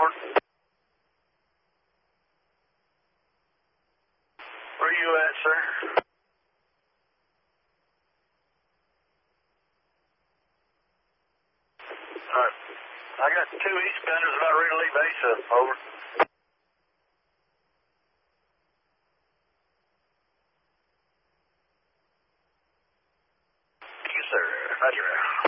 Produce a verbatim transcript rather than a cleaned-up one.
over. Where you at, sir? Alright. I got two eastbounders about ready to leave Asa. Over. Yes, sir. Roger.